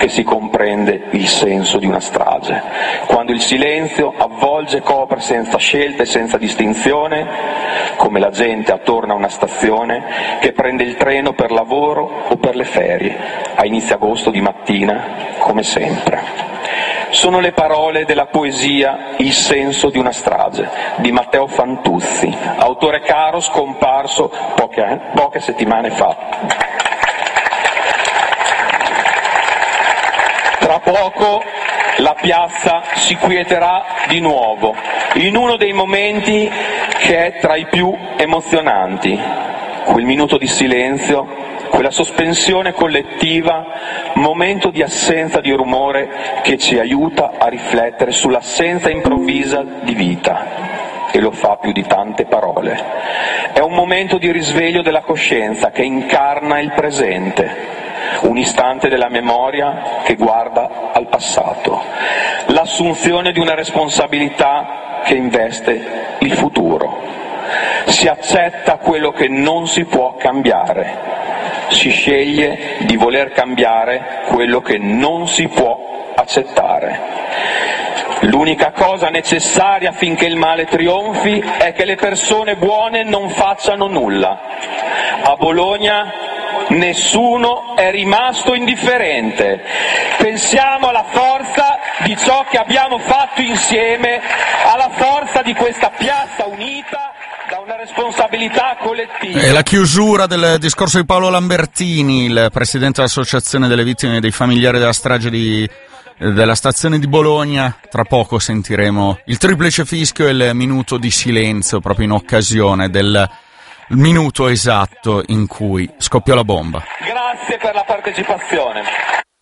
che si comprende il senso di una strage, quando il silenzio avvolge e copre senza scelta e senza distinzione, come la gente attorno a una stazione che prende il treno per lavoro o per le ferie, a inizio agosto di mattina, come sempre. Sono le parole della poesia Il senso di una strage, di Matteo Fantuzzi, autore caro scomparso poche settimane fa. Tra poco la piazza si quieterà di nuovo, in uno dei momenti che è tra i più emozionanti, quel minuto di silenzio, quella sospensione collettiva, momento di assenza di rumore che ci aiuta a riflettere sull'assenza improvvisa di vita, e lo fa più di tante parole. È un momento di risveglio della coscienza che incarna il presente, un istante della memoria che guarda al passato, l'assunzione di una responsabilità che investe il futuro. Si accetta quello che non si può cambiare, si sceglie di voler cambiare quello che non si può accettare. L'unica cosa necessaria affinché il male trionfi è che le persone buone non facciano nulla. A Bologna nessuno è rimasto indifferente. Pensiamo alla forza di ciò che abbiamo fatto insieme, alla forza di questa piazza unita da una responsabilità collettiva. È la chiusura del discorso di Paolo Lambertini, il presidente dell'Associazione delle Vittime e dei Familiari della strage della stazione di Bologna. Tra poco sentiremo il triplice fischio e il minuto di silenzio, proprio in occasione del minuto esatto in cui scoppiò la bomba. Grazie per la partecipazione.